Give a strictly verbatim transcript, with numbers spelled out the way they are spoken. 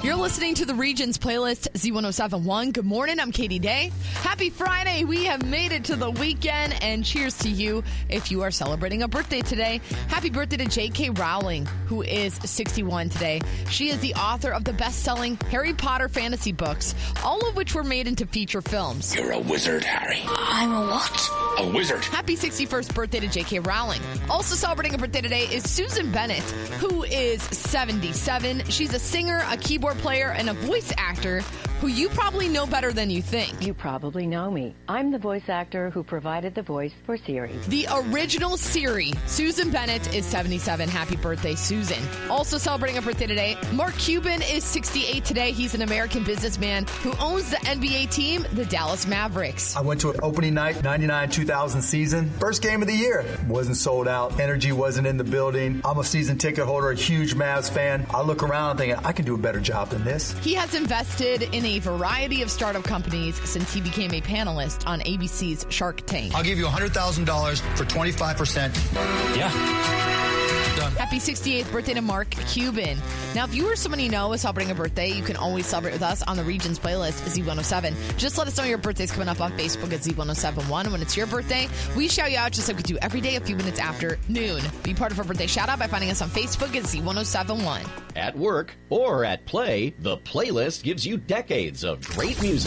You're listening to the Regions playlist, Z one oh seven point one. Good morning, I'm Katie Day. Happy Friday. We have made it to the weekend, and cheers to you if you are celebrating a birthday today. Happy birthday to J K. Rowling, who is sixty-one today. She is the author of the best-selling Harry Potter fantasy books, all of which were made into feature films. You're a wizard, Harry. I'm a what? A wizard. Happy sixty-first birthday to J K. Rowling. Also celebrating a birthday today is Susan Bennett, who is seventy-seven. She's a singer, a keyboard player, and a voice actor who you probably know better than you think. You probably know me. I'm the voice actor who provided the voice for Siri. The original Siri. Susan Bennett is seventy-seven. Happy birthday, Susan. Also celebrating a birthday today, Mark Cuban is sixty-eight today. He's an American businessman who owns the N B A team, the Dallas Mavericks. I went to an opening night, ninety-nine two thousand season. First game of the year. Wasn't sold out. Energy wasn't in the building. I'm a season ticket holder, a huge Mavs fan. I look around thinking, I can do a better job than this. He has invested in a variety of startup companies since he became a panelist on A B C's Shark Tank. I'll give you one hundred thousand dollars for twenty-five percent. Yeah. Done. Happy sixty-eighth birthday to Mark Cuban. Now, if you or someone you know is celebrating a birthday, you can always celebrate with us on the Regions playlist, Z one oh seven. Just let us know your birthday's coming up on Facebook at Z one oh seven point one. And when it's your birthday, we shout you out just like we do every day a few minutes after noon. Be part of our birthday shout out by finding us on Facebook at Z one oh seven point one. At work or at play, the playlist gives you decades of great music.